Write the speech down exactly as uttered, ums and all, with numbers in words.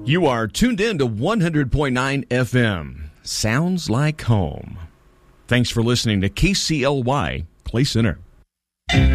You are tuned in to one hundred point nine F M. Sounds like home. Thanks for listening to K C L Y Clay Center.